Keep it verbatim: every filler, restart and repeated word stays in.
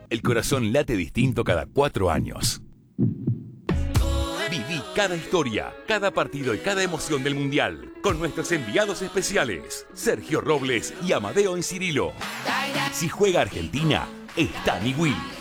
El corazón late distinto cada cuatro años. Viví cada historia, cada partido y cada emoción del Mundial con nuestros enviados especiales, Sergio Robles y Amadeo Encirilo. Si juega Argentina, está mi Will.